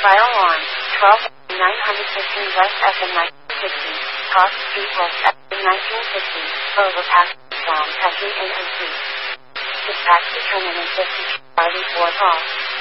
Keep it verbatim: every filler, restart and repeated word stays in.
Fire alarm. twelve nine fifteen West F M nineteen fifty. Cross Street West F M nineteen fifty. Overpass. Sound testing A and C. Dispatch determinant fifty. Charlie four call.